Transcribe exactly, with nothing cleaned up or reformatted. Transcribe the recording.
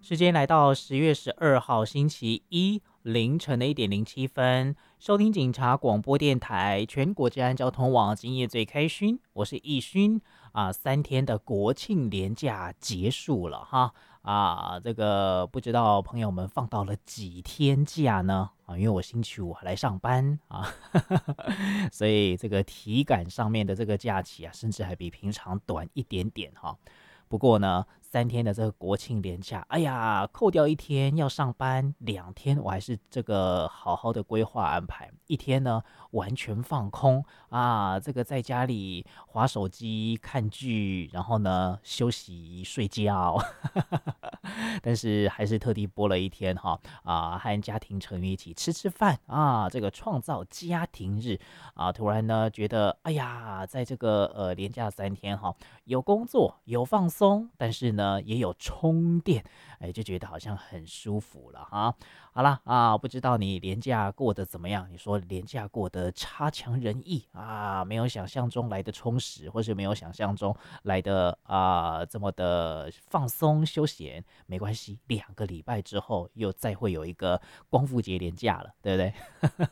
时间来到十月十二号星期一凌晨的一点零七分，收听警察广播电台全国治安交通网，今夜最开勋，我是易勋啊。三天的国庆连假结束了哈啊，这个不知道朋友们放到了几天假呢？啊，因为我星期五还来上班啊，所以这个体感上面的这个假期啊，甚至还比平常短一点点哈。不过呢，三天的这个国庆连假，哎呀，扣掉一天要上班，两天我还是这个好好的规划安排，一天呢完全放空啊，这个在家里滑手机、看剧，然后呢休息睡觉，但是还是特地播了一天哈啊，和家庭成员一起吃吃饭啊，这个创造家庭日啊，突然呢觉得，哎呀，在这个呃连假三天哈。有工作，有放松，但是呢，也有充电，哎，就觉得好像很舒服了哈。好啦啊，不知道你连假过得怎么样？你说连假过得差强人意啊，没有想象中来的充实，或是没有想象中来的啊这么的放松休闲，没关系，两个礼拜之后又再会有一个光复节连假了，对不对？